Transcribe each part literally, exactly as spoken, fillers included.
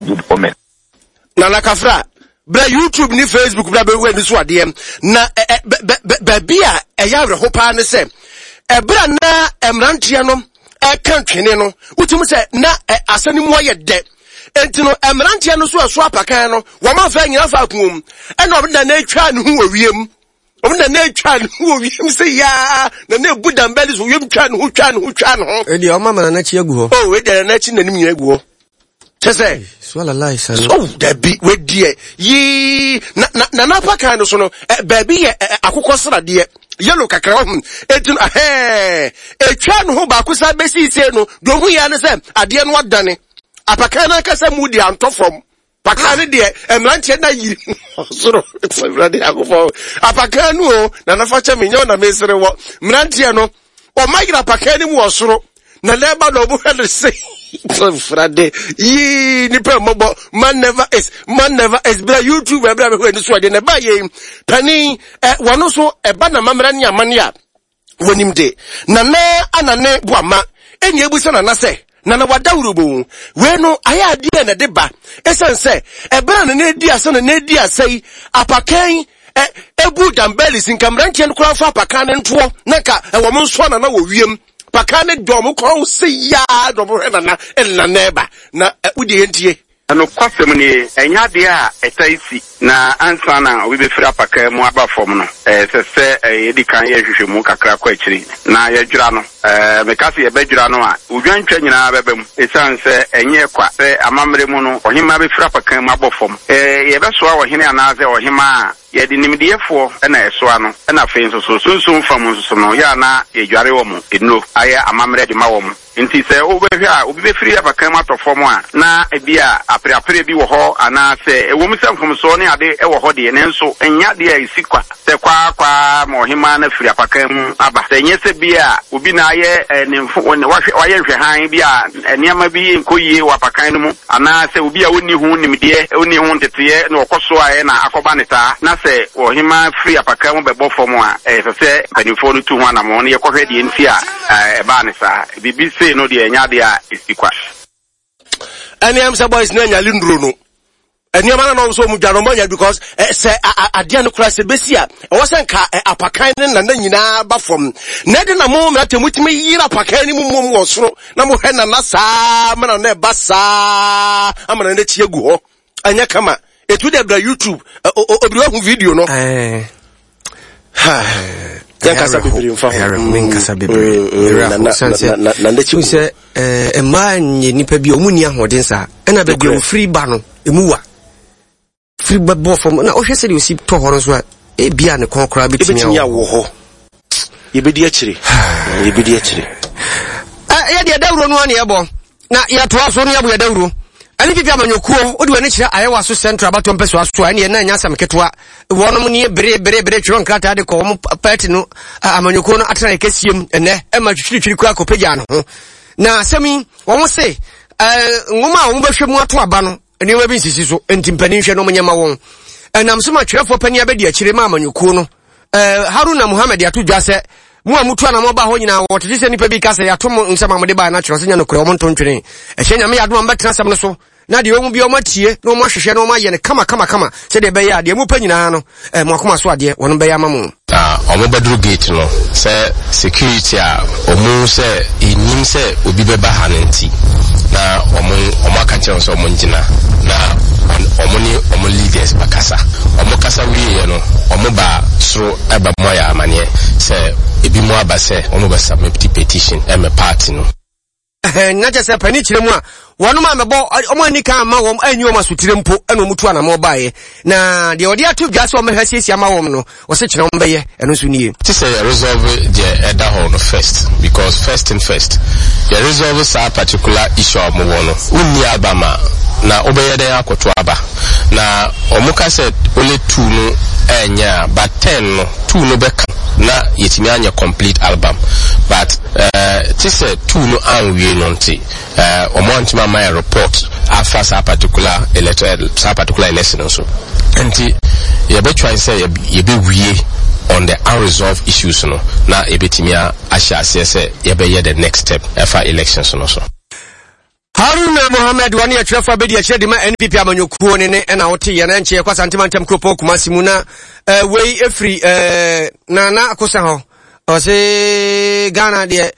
good omen. Nana Kafra, bra YouTube ni Facebook bra be we ni so ade na ba bia e ya re hopa ne se e bra na emrantia no e kan twene no utim se na asani mu ye de enti no emrantia no so aso apakan no wo ma fa nyina fa kum e no na na twa ne hu awiem o na na twa ne hu awiem se ya na na budan belis wo yem twa ne hu twa ne hu twa ne ho e di o ma na na chi agu ho o we de na chi na nim nyina agu ho chese swala lai sana oh that be we die yi na na na pakan no so no baby ye akokọ sra de yellow kakra hum etun eh etwa no ho ba kusa besi se no do hu ya ne se ade no adane apakan na kasa mu di anto from pakan de emrantie na yiri soro brade akofo apakan no na na facha menyo na mesere wo mrantie no o magira pakan mu osoro na leba no bu hede se Friday, ye nipa mobo man never is man never is bra YouTube bra be when so de na ba ye pani eh wano so e ba na mamra nya mania wonim de na na anane boama eni ebusa na na se na na wadawrubo we no aya ade na de ba esense e bra na na di ase na na di ase apakan eh ebu dambelis nkamrantie no kura fa apakan nto na ka e wo nso na na wo wiem pakane dom ko se ya dom na na na neba na udi entie ano kwasem ni enya de a etaisi na ansa na obi be fira paka mu aba fom no eh se se yedi kan ye hwehwe mu kakra kwa akiri na ye dwura no eh mekase ye bedwura no a udwantwa nyina bebem esan se enye kwa se amamre mu no ohima be fira paka mu aba fom eh ye be so a ohine anaze ohima ye di nimdiefo na eso ano na fe nso so sunsun fam nso no ya na ye dware wo mu eno aye amamre de ma wo mu nti se obehwe a obi be firi abakan matofom a na ebia apreapre bi wo ho ana se ewom se nkomso ne ade e wo ho de ne nso enya de a isikwa se kwa kwa mohima na firi abakan aba se nye se bia obi na aye ne wahwe waye hwe han bia niam bi nkoyie wa abakan mu ana se obi a woni hu nimde woni hu ntete na okoso aye na akoba ne ta na se ohima firi abakan be bofom a e se panifo no tu ho na mo ne ye kohwe de nti a e ba ne sa bibi no de enya de a isikwa ani am say boys na nya lindro no ani am na no so mu dwano manya because say ade no kura se besi a e wo sen ka apakan na na nyina ba from na de na mo mra temutimi yira apakan ni mu mu osoro na mo he na na saa na na ba saa amana na chi egu ho anya kama etu de bra YouTube obi wa hu video no eh ha Yankasa bibiri mfa ho menkasa bibiri na na na se eh ma nye nipa bi omuni ahoden sa na ba bi free ba no emuwa free ba bo fom na o hwese de osi to horo so a e bia ne konkora betimi awo ho yebedi akire yebedi akire ah ya de dawro no ane ebo na ya to aso no ya bo ya dawro ani pipi amanyokuo odi wani kira ayewa so central bato mpeso aso ani na nya sam ketwa wono mu ne bere bere bere twon krata de ko mu party no amanyokuo no atena ekesiem ene e ma twitwitwiri kwa kopagya no na sami wo se eh ngoma wo behwe mu ato aba no eni wa bi nsisi so entimpani hwe no munyama won enam so ma twerefo pani abedi akire ma amanyokuo no eh Haruna Muhammad atu dwase mu amutu na mo ba ho nyina wo tete se nipa bi kasa ya to nsama mo de ba na kyerɛ se nya no kura mo ntontwene e hye nyame ya do am betena sam no so na de omu bi o matie na o mahwehwe na o maye ne kama kama kama se de be ya de mu pa nyina no eh mo akoma so ade wono be ya mamu ah omo badru gate no se security a omu se enim se obi be ba ha nti na omo omo aka kyerɛ so omo ngina na omo ni omo leaders bakasa omo kasa wiye no omo ba soro eba moya amane se ebi mo aba se omo ba submit petition e me party no eh na je se pani kyerɛ mu a wono ma mebo omo ani kan ma wom anyi wom asutire mpo eno mutu ana mo baaye na de odi atu gya so omehwa siesia ma wom no wo se kyerɛ wom beye eno so nie ti say resolve the elder hall no first because first and first you resolve sa particular issue of mo wono unni abama na obeye den akoto aba na omuka said only two no enya but ten no two no beka na yetimi anya complete album but uh ti say two no anwie no nti uh omontima my report after sa particular electoral sa particular election so nti ye be try say ye be wie on the unresolved issues no na ebetimi a ahya say say ye be the next step after elections no so Haruna Mohammed wani ya chrefa bedi ya chedi ma N P P amanyokuo nene ena oti ya nanche kwa santima ntem kropo kumasi muna uh, wei efri uh, na na akusa ho ose Ghana de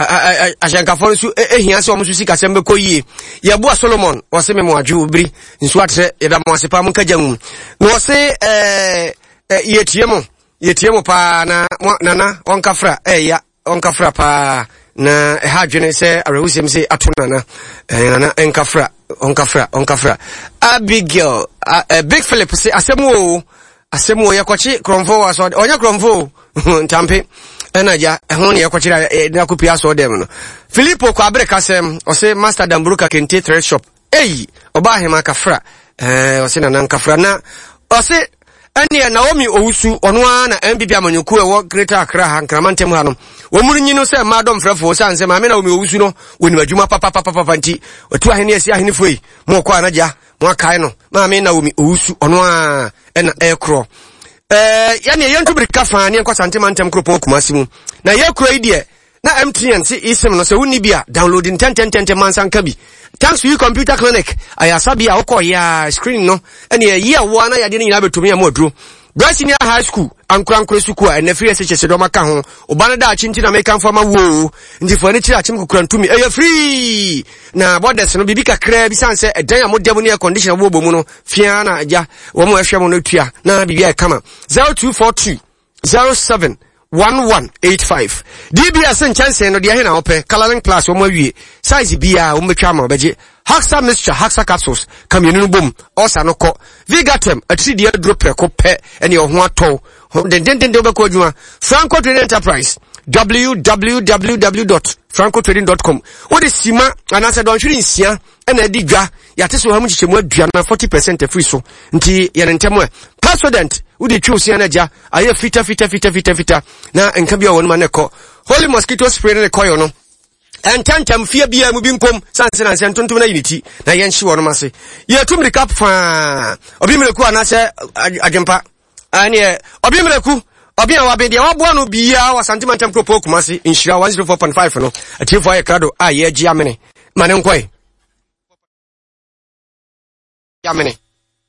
ashanka fo su ehia se omusu sika sembe koyie ya bua Solomon ose memo adwu bri nsu atre yeda mo asepa mun kajamu no ose eh yetiemo yetiemo pa na nana onkafra eh ya onkafra pa na ha dwene se arewusem se atonana nana enkafra onkafra onkafra Abigail uh, Big Philip se asemu asemu yakwachi kromfo waso onya kromfo ntampe enaja ehon ne yakwachira na kopia so dem no Philippo kwa abreka sem ose Master Damburuka Kente Thread Shop ei oba hema kafra eh ose na nankafra na ose ene Naomi Owusu ono na N P P amanyoku e wo Greater Accra Hankramantem ha no wo murinyi no se madom frefo sanse ma me Naomi Owusu no woni adwuma papa papa papa nti otu ahene asi ahene foi mo kwa anaja mo akai no ma me Naomi Owusu ono a ena ekro eh yani yentu brika fa ne kwa santimantem kropo kumasi mu na yekro idie na M T N si isim no se woni bia downloading ten ten ten mansan kabi thanks to you computer clinic ayasabi a okoya screen no ene ye wo na yade ni nyina betumi ya modro Senior High School ankura ankura suku a free S H S do maka ho obana da achinti na make informa wo ndi fo ni tira achim kukura ntumi eh free na borders no bibi kakra bi sanse edan ya modem ne condition wo bomu no fia na aja wo mo ehwe mo no tua na bibi ai kama zero two four two zero seven one one eight five D B S chance no de he na ope coloring class wo mo awie size bia wo metwa ma obeje Haxa mixture, Haxa capsules, kamyenu boom, osa no ko. Vigatem, a three D drop preko pe, and your one toe. Den den den dobe ko juma. Franco Trading Enterprise, w w w dot franco trading dot com. What is Sima, and answer don't you in Sia, and a diga, yateso how much chemo diana forty percent free so. Nti yanentemwe. President, who the choose yanaja, aye fita fita fita fita fita. Na enkabia one maneko. Holy mosquito spray ne koyo no. And tantam fear bia mu binkom sanse na nse ntontom na unity na yenhye wono mase ye tumrika fa obimreku anase adwempa ane obimreku obia wa be dia wabo no bia wa santimantem kropo kumase inhira one oh four point five no atifo aye krado a ye gi amene mane nkoi amene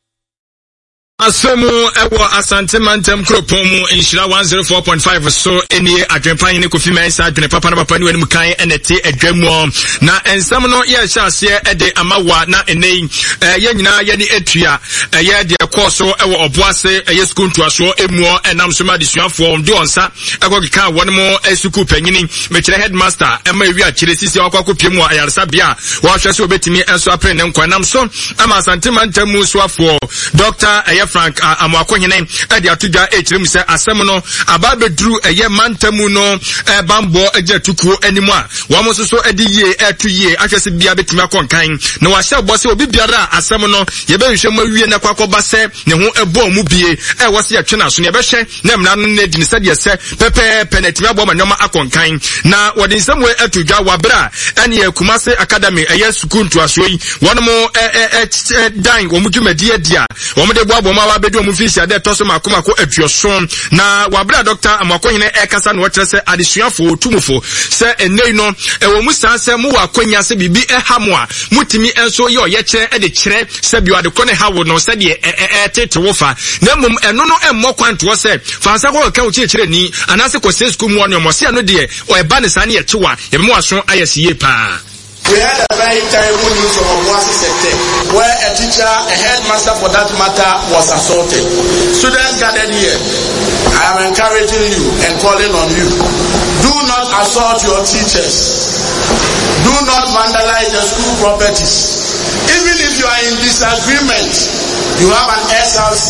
Asemu ewo asante mantem kropomu inshira one oh four point five so eni adwempa yin Kofi Mensa adwene papa na papa ni wani mukan enete adwemu na ensam no ye hyase ede amawa na enei ye nyina ye ni etua ye de koso ewo oboase ye school to aso emuo enam so ma disuafo de onsa ekokika wonmo esuku panyini mekire headmaster ema wi akire sisi akwa piemu ayarsa bia wa hwese obetimi enso apre ne nkwanam so ama asante mantem musuafo Doctor Frank uh, amwakonye ade atudwa echirem se asem no ababedru eye mantamu no uh, bambo eje tukuo animu a wo mo so ade yie etu yie ahwese bia betumi akonkan na wa hye bo se obi biara asem no ye be hwehwe mawie na kwakoba se ne ho ebo mu bie e wo se yetwe na so ne be hye na mna no ne di ne se de se pepe penetimi abo manyoma akonkan na wodi nsem we atudwa wabra ene Kumase Academy eye school nto asoi wono mo dan wo mu dwumadi dia wo mo de bo ma wa bedo mu fisi ade toso makoma ko aduoson na wabra doctor amakonye ekasa no wotre se adesuafo tumufo se enei no ewo mu sanse mu wakonya se bibi ehamo a mutimi enso ye oye kire ede kire se bi wade kone hawo no se de etete wofa na mum eno no emmo kwanto se fansa ko ka uchi kire ni anase ko se school mu ono mo se no de o eba ne sane ye chewa ye mu aso ayesiye pa. We had a very terrible news from Obuasi sector where a teacher, a headmaster for that matter, was assaulted. Students gathered here. I am encouraging you and calling on you. Do not assault your teachers. Do not vandalize the school properties. Even if you are in disagreement, you have an S R C.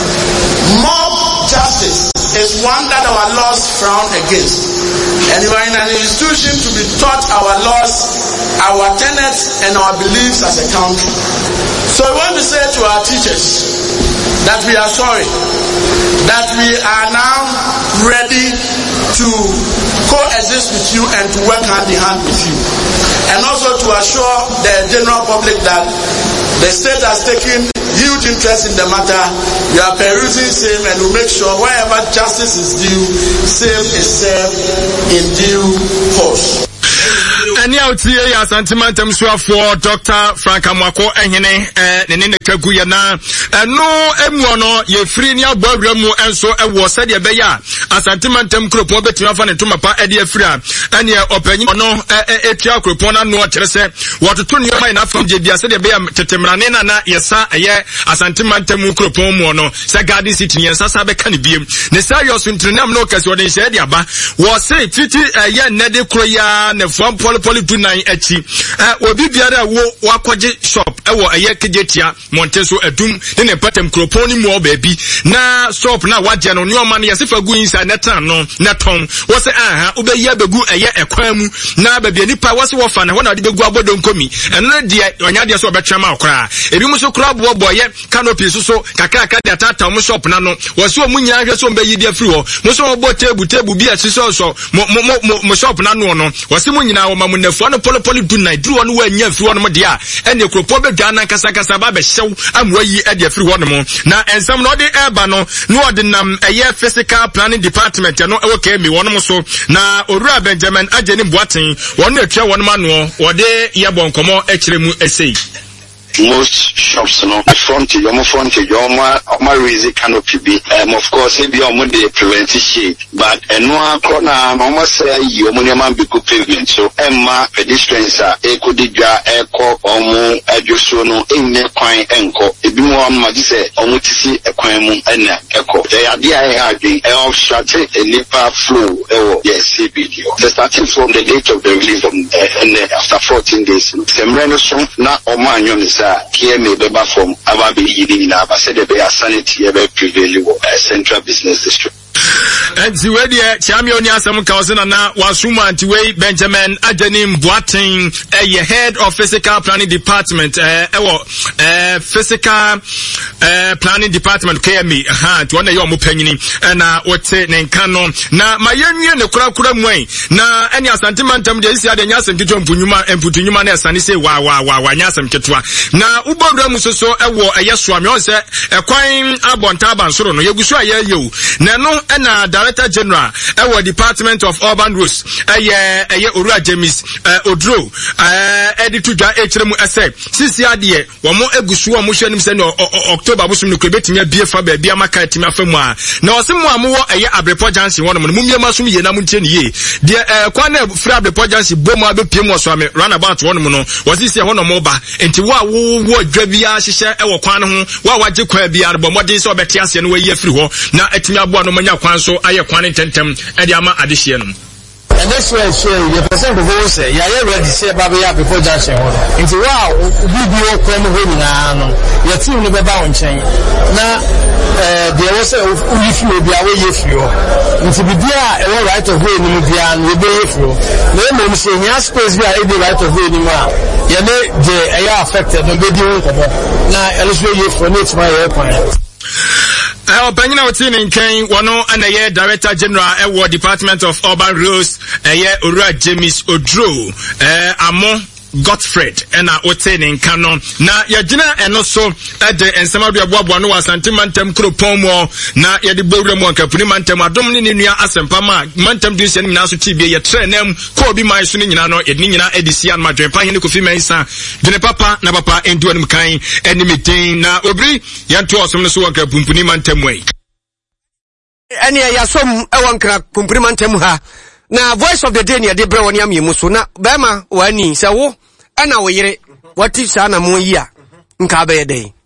Mob justice is one that our laws frown against. And you are in an institution to be taught our laws, our tenets, and our beliefs as a country. So I want to say to our teachers that we are sorry, that we are now ready to coexist with you and to work hand in hand with you. And also to assure the general public that the state has taken huge interest in the matter. We are perusing same and will make sure wherever justice is due, same is served in due course. Ani auti ya santimentem suafo Doctor Frank Amwako ehene eh ne ne kagu ya na eno emu no ye free ni abawra mu enso ewo sade be ya asantimentem kropon betimi afa ne toma pa ede afira ene opanyi no etia kropon na no kire se wototo ne mai na fam je bia sade be ya tetemrane na na yesa eye asantimentem kropon mu no se Garden City yen sasa be kan biem ne serious ntrenam no kase wode hye de aba wo se titi eye nede kroya ne fam poli poli tu nine echi eh obi biara wo wakoje shop ewo eye kejetia Monteso edum ne ne patem kroponi mu obabi na shop na waje no nyoma no yesefa gu insa netan no neton wo se aha obeyi abegu eye ekwan mu na babia nipa wo se wo fa na ho na de begu abodon komi eno de onya de so obetwema okra ebi mu so kra bo boye canopy so so kakra ka de atata mu shop na no wo se omu nya hwe so mbeyi de afri ho mo so obo tebu tebu bi esi so so mo mo mo shop na no no wo se mu nyina wo ma mu nafo no polo polo du na dru no wa nya afri ho no mo de a ene kropo be dwa na kasa kasa ba be hyew amwayi e de afri ho no mo na ensam no de eba no no de nam eye physical planning department no e wo ka mi wono mo so na Owura Benjamin Ageni Boaten wono atwa wono ma no wo de ye bonkomo e kire mu esei. Most shops no frontage your frontage your my raise canopy be um of course it be on the preventive shade but eno corner no say you money man be good pavement so emma pedestrians are e could dwa e ko omo adwoso no enne kwan enko ebi mo am ji say omo tisi ekwan mu ena eko they are there again e obstruct a liver flow e yes C B D so starting from the date of the release of uh, and uh, after fourteen days semreno so na omo anyo ni here may be from Ababi Yidin Naba said the sanity ever prevail Central Business District. And the way the champion Yasam Kausana na Wasuma Antiway Benjamin Ageni Boaten a head of physical planning department uh uh physical uh planning department K M E ha to one yomu penny and uh what say Nenkano na my young the kura kura mway na any sentimentum de isia de Yasam Kitum Punuma and Putunuma and say wa wa wa wa Yasam Ketwa na Ubo so ewo a yeswami on say a quine abontaban soro no yegusua ye yo na no na Director General our Department of Urban Roads eye eye Owura James Odro eh editor dwa echremu ese sisi ade wo mo egusu wo mo hwanim se no October busum no krebetimi abie fa ba bia maka timi afamu a na osemu amu wo eye Abrepo Junction wono mo miema sum ye na mu ntie ne ye de eh kwa na free Abrepo Junction bomu abepiem wo so ame runabout wono mo no wasisi hono mo ba enti wo a wo wo adwa bia hyehye e wo kwan ho wo wagye kwa bia bo modin so obeti ase no wayi afiri ho na etimi abo no manya kwan so aye kwan tentem e de ama adehye no. And this way, so the percent of who say, yeah, you're ready to say about the before Junction. If you wow, we be all come home now, your team never bound chain. Now, there was a if you be away if you, into the dear, all right of way, you be and we be if you. No one saying, yes, suppose we are able right of way anymore. You know, they are affected, no baby. Now, I'll show you for next my airplane. Uh, Banyina Otini Nken, wano anaye Director General ewo Department of Urban Roads, eye Owura James Odro, eh, Amo Godfred, ena Otini Nkano, na yajina eno so, ede ensamadu ya buabu no asante mantem kropon mo, na yadi bowre mo ankapuni mantem adom ni ninuya asempa ma, mantem dunsi yani minasu tibie, ya trenem, ko obi ma isu ni nina no, yadi nina edisi an madren, pa hini kufi meisa, dune papa, na papa, enduwa ni mkain, eni mitin, na obri, yantu osumne suwa ankapuni mantem wey. Eni ya som ewan kra kumprimantem ha na voice of the day ni ade bre woni am yemuso na bema wani se wo ana wo yire wati sa na mo yi a nka ba ye dey